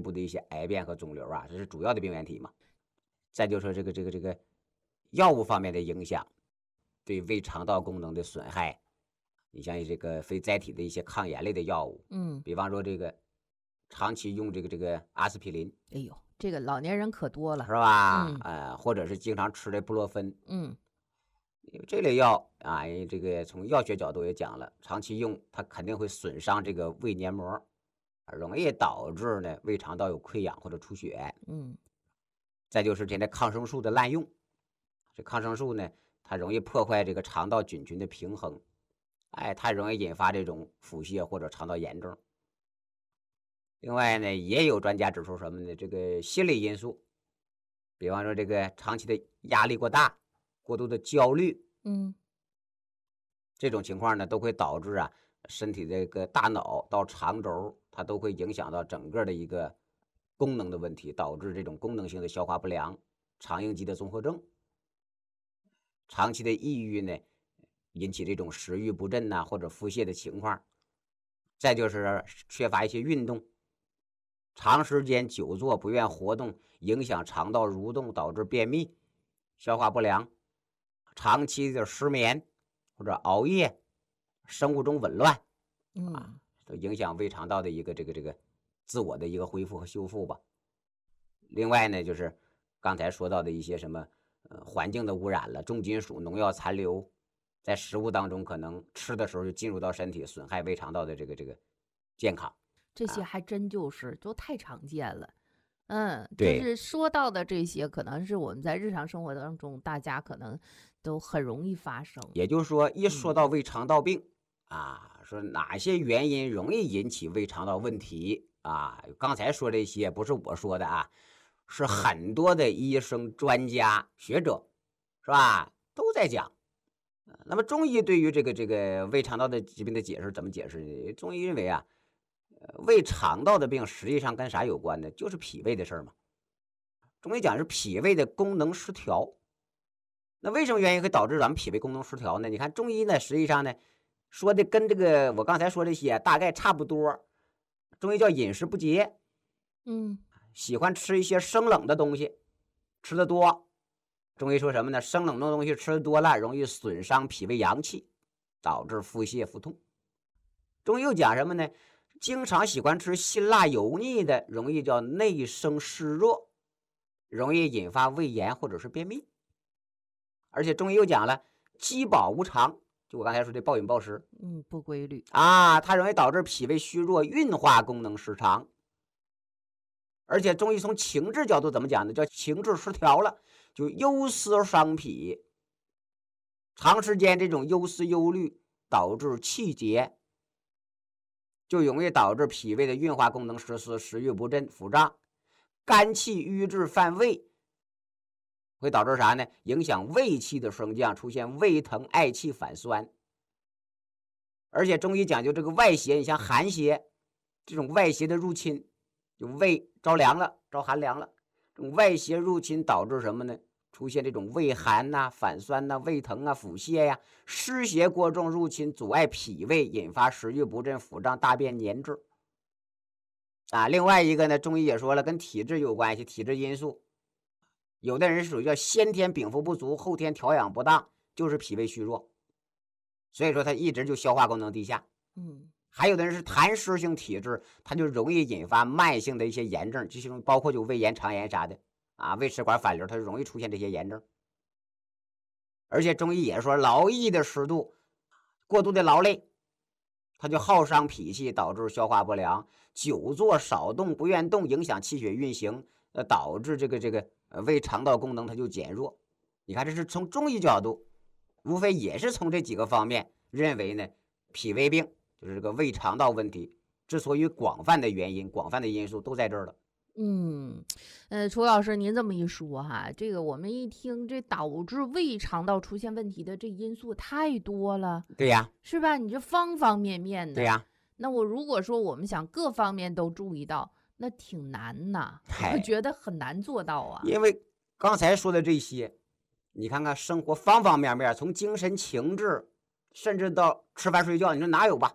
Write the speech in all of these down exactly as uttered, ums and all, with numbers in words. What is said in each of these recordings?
部的一些癌变和肿瘤啊，这是主要的病原体嘛。再就说这个这个这个药物方面的影响，对胃肠道功能的损害，你像这个非甾体的一些抗炎类的药物， 嗯， 比方说这个长期用这个这个阿司匹林， 哎呦，这个老年人可多了， 是吧？ 嗯呃，或者是经常吃的布洛芬， 嗯因为这类药啊，因为这个从药学角度也讲了，长期用它肯定会损伤这个胃黏膜，容易导致呢胃肠道有溃疡或者出血。 嗯再就是现在抗生素的滥用，这抗生素呢，它容易破坏这个肠道菌群的平衡，哎，它容易引发这种腹泻或者肠道炎症。另外呢，也有专家指出什么呢？这个心理因素，比方说这个长期的压力过大、过度的焦虑， 嗯这种情况呢，都会导致啊身体这个大脑到肠轴，它都会影响到整个的一个功能的问题，导致这种功能性的消化不良、肠应激的综合症。长期的抑郁呢，引起这种食欲不振呐、或者腹泻的情况。再就是缺乏一些运动，长时间久坐不愿活动，影响肠道蠕动，导致便秘、消化不良。长期的失眠或者熬夜，生物钟紊乱， 嗯都影响胃肠道的一个这个这个自我的一个恢复和修复吧。另外呢，就是刚才说到的一些什么呃环境的污染了，重金属、农药残留，在食物当中可能吃的时候就进入到身体，损害胃肠道的这个这个健康。 这些还真就是都太常见了。嗯，就对是说到的这些，可能是我们在日常生活当中，大家可能都很容易发生。 也就是说，一说嗯到胃肠道病啊，说哪些原因容易引起胃肠道问题啊？刚才说这些不是我说的啊，是很多的医生、专家、学者，是吧？都在讲。呃那么中医对于这个这个胃肠道的疾病的解释怎么解释呢？中医认为啊，呃胃肠道的病实际上跟啥有关呢？就是脾胃的事儿嘛。中医讲是脾胃的功能失调。那为什么原因会导致咱们脾胃功能失调呢？你看中医呢，实际上呢说的跟这个我刚才说这些大概差不多。中医叫饮食不节， 嗯喜欢吃一些生冷的东西，吃的多。中医说什么呢？生冷的东西吃的多了，容易损伤脾胃阳气，导致腹泻腹痛。中医又讲什么呢？经常喜欢吃辛辣油腻的，容易叫内生湿热，容易引发胃炎或者是便秘。而且中医又讲了，饥饱无常，就我刚才说的暴饮暴食嗯，不规律。 啊，它容易导致脾胃虚弱，运化功能失常。而且中医从情志角度怎么讲呢？叫情志失调了，就忧思伤脾。长时间这种忧思忧虑导致气结，就容易导致脾胃的运化功能失司，食欲不振、腹胀，肝气郁滞犯胃，会导致啥呢？影响胃气的升降，出现胃疼、嗳气、反酸。而且中医讲究这个外邪，你像寒邪这种外邪的入侵，就胃着凉了，着寒凉了，这种外邪入侵导致什么呢？出现这种胃寒呐、啊、反酸呐、啊、胃疼啊、腹泻呀、啊，湿邪过重入侵，阻碍脾胃，引发食欲不振、腹胀、大便粘滞。啊，另外一个呢，中医也说了，跟体质有关系，体质因素。有的人是属于叫先天禀赋不足，后天调养不当，就是脾胃虚弱，所以说他一直就消化功能低下。 嗯， 还有的人是痰湿性体质，他就容易引发慢性的一些炎症，这些包括就胃炎、肠炎啥的啊，胃食管反流，它就容易出现这些炎症。而且中医也说，劳逸的适度，过度的劳累，它就耗伤脾气，导致消化不良；久坐少动，不愿动，影响气血运行，呃，导致这个这个呃胃肠道功能它就减弱。你看，这是从中医角度，无非也是从这几个方面认为呢，脾胃病就是这个胃肠道问题，之所以广泛的原因、广泛的因素都在这儿了。 嗯，呃，楚老师，您这么一说哈，这个我们一听，这导致胃肠道出现问题的这因素太多了， 对呀， 是吧？你这方方面面的。 对呀。 那我如果说我们想各方面都注意到，那挺难呐， 嗨我觉得很难做到啊。 因为刚才说的这些，你看看生活方方面面，从精神情志，甚至到吃饭睡觉，你说哪有吧？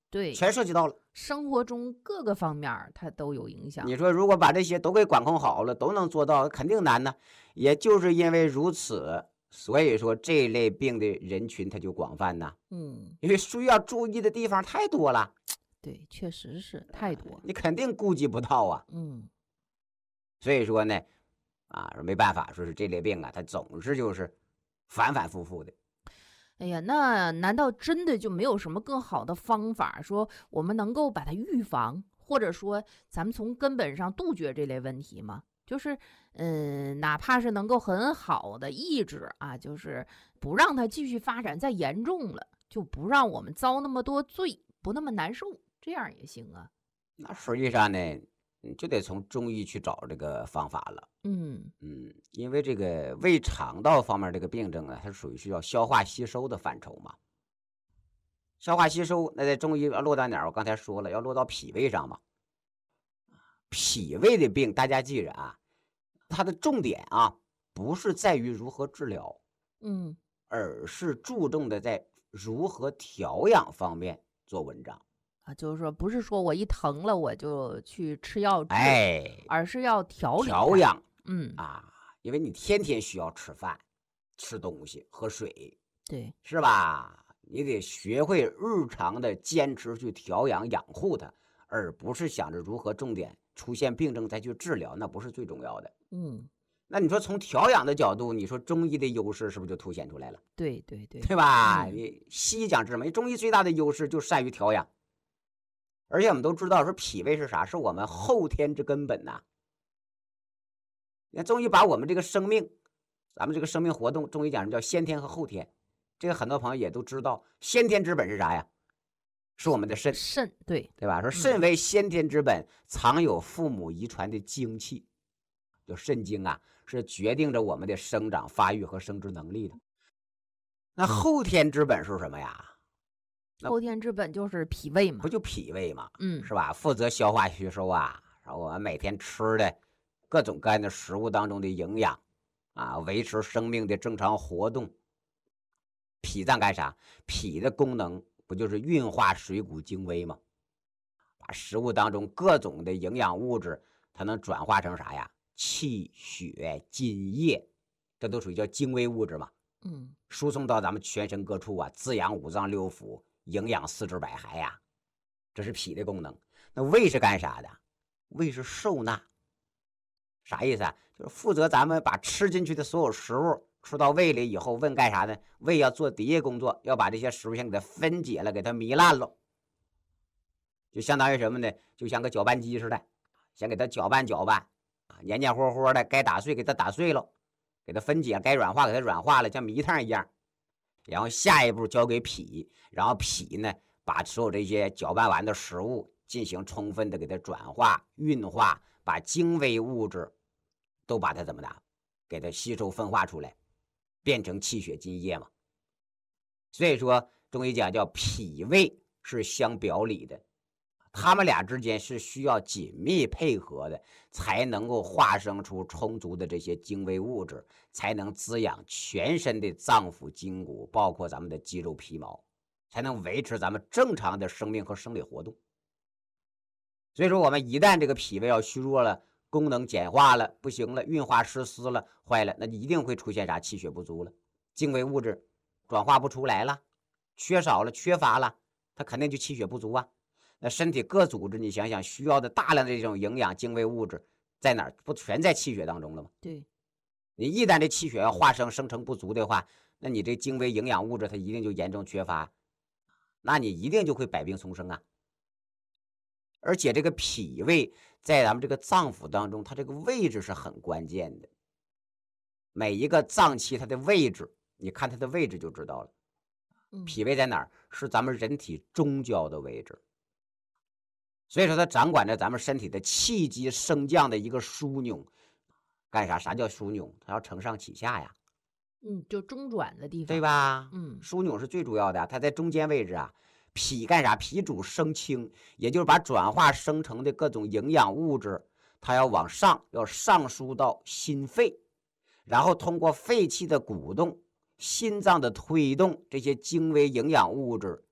对， 全涉及到了。 生活中各个方面儿它都有影响。 你说如果把这些都给管控好了，都能做到，肯定难呢。也就是因为如此，所以说这类病的人群它就广泛呐。 嗯， 因为需要注意的地方太多了， 对，确实是太多。 你肯定顾及不到啊。 嗯， 所以说呢，啊，没办法，说是这类病啊，它总是就是反反复复的。 哎呀，那难道真的就没有什么更好的方法，说我们能够把它预防，或者说咱们从根本上杜绝这类问题吗？就是，嗯，哪怕是能够很好的抑制啊，就是不让它继续发展再严重了，就不让我们遭那么多罪，不那么难受，这样也行啊。 那实际上呢，你就得从中医去找这个方法了。 嗯嗯，因为这个胃肠道方面这个病症啊，它属于是要消化吸收的范畴嘛。消化吸收，那在中医要落到哪儿？我刚才说了，要落到脾胃上嘛。脾胃的病，大家记着啊，它的重点啊，不是在于如何治疗， 嗯， 而是注重的在如何调养方面做文章。 啊，就是说不是说我一疼了我就去吃药治， 哎， 而是要调理它。 调养嗯， 啊，因为你天天需要吃饭、吃东西、喝水， 对， 是吧？你得学会日常的坚持去调养养护它，而不是想着如何重点出现病症再去治疗，那不是最重要的。 嗯， 那你说从调养的角度，你说中医的优势是不是就凸显出来了？ 对对对， 对吧？ 嗯你西医讲治嘛，中医最大的优势就善于调养，而且我们都知道说脾胃是啥？是我们后天之根本呐。你看中医把我们这个生命，咱们这个生命活动，中医讲什么叫先天和后天？这个很多朋友也都知道，先天之本是啥呀？是我们的肾， 肾，对， 对吧？说肾为先天之本，藏有父母遗传的精气，就肾精啊，是决定着我们的生长、发育和生殖能力的。那后天之本是什么呀？那后天之本就是脾胃嘛不。就脾胃嘛， 嗯， 是吧？负责消化吸收啊，然后我们每天吃的各种各样的食物当中的营养啊，维持生命的正常活动。脾脏干啥？脾的功能不就是运化水谷精微吗？把食物当中各种的营养物质，它能转化成啥呀？气血津液，这都属于叫精微物质嘛。 嗯， 输送到咱们全身各处啊，滋养五脏六腑，营养四肢百骸呀，这是脾的功能。那胃是干啥的？胃是受纳，啥意思啊？就是负责咱们把吃进去的所有食物吃到胃里以后，问干啥呢？胃要做第一工作，要把这些食物先给它分解了，给它糜烂了，就相当于什么呢？就像个搅拌机似的，先给它搅拌搅拌啊，黏黏糊糊的，该打碎给它打碎了，给它分解，该软化给它软化了，像迷汤一样。然后下一步交给脾，然后脾呢把所有这些搅拌完的食物进行充分的给它转化、运化，把精微物质都把它怎么的，给它吸收分化出来，变成气血津液嘛。所以说中医讲叫脾胃是相表里的，他们俩之间是需要紧密配合的，才能够化生出充足的这些精微物质，才能滋养全身的脏腑筋骨，包括咱们的肌肉皮毛，才能维持咱们正常的生命和生理活动。所以说我们一旦这个脾胃要虚弱了，功能简化了，不行了，运化失司了，坏了，那一定会出现啥？气血不足了，精微物质转化不出来了，缺少了，缺乏了，它肯定就气血不足啊。那身体各组织，你想想需要的大量的这种营养精微物质在哪儿？不全在气血当中了吗？ 对， 你一旦这气血要化生生成不足的话，那你这精微营养物质它一定就严重缺乏，那你一定就会百病丛生啊。而且这个脾胃在咱们这个脏腑当中，它这个位置是很关键的。每一个脏器它的位置，你看它的位置就知道了。脾胃在哪儿？是咱们人体中焦的位置。所以说它掌管着咱们身体的气机升降的一个枢纽。干啥？啥叫枢纽？它要承上启下呀。 嗯，就中转的地方， 对吧？ 嗯， 枢纽是最主要的，它在中间位置啊。脾干啥？脾主生清，也就是把转化生成的各种营养物质，它要往上，要上输到心肺，然后通过肺气的鼓动、心脏的推动，这些精微营养物质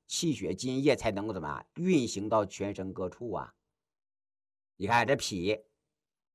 气血津液才能够怎么样运行到全身各处啊？你看这脾